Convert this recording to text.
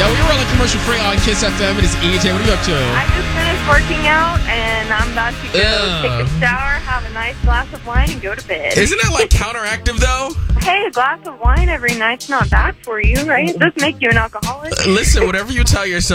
Yeah, we were on the commercial free on Kiss FM. It is EJ. What are you up to? I just finished working out, and I'm about to go take a shower, have a nice glass of wine, and go to bed. Isn't that like counteractive, though? Hey, a glass of wine every night's not bad for you, right? It does make you an alcoholic. Listen, whatever you tell yourself.